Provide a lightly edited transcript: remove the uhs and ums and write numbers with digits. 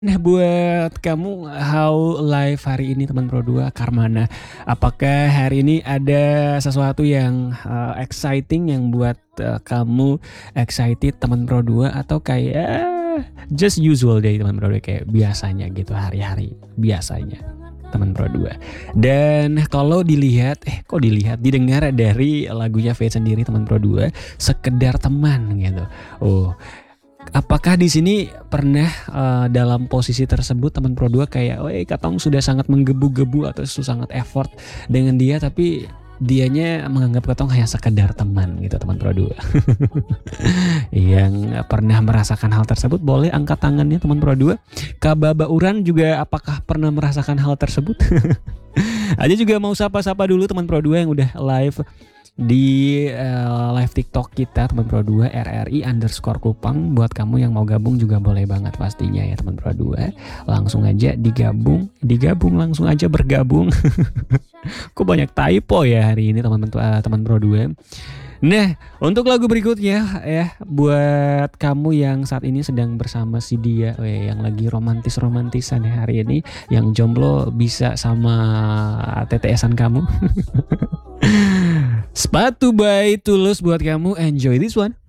Nah, buat kamu how life hari ini teman Pro 2 Karmana? Apakah hari ini ada sesuatu yang, exciting yang buat, kamu excited teman Pro 2 atau kayak just usual day teman Pro 2 kayak biasanya gitu hari-hari biasanya teman Pro 2. Dan kalau dilihat kok dilihat, didengar dari lagunya Fade sendiri teman Pro 2, Sekedar Teman gitu. Oh, apakah di sini pernah, dalam posisi tersebut teman Pro 2 kayak, Katong sudah sangat menggebu-gebu atau sangat effort dengan dia tapi dianya menganggap Katong hanya sekedar teman gitu teman Pro 2. Yang pernah merasakan hal tersebut boleh angkat tangannya teman Pro 2. Kababauran juga apakah pernah merasakan hal tersebut? Aja juga mau sapa-sapa dulu teman Pro 2 yang udah live di live TikTok kita teman Pro 2 RRI_Kupang. Buat kamu yang mau gabung juga boleh banget pastinya ya teman Pro 2. Langsung aja digabung langsung aja bergabung. Kok banyak typo ya hari ini teman Pro 2. Nah, untuk lagu berikutnya ya buat kamu yang saat ini sedang bersama si dia yang lagi romantisan ya hari ini, yang jomblo bisa sama TTS-an kamu. Sepatu by Tulus buat kamu, enjoy this one.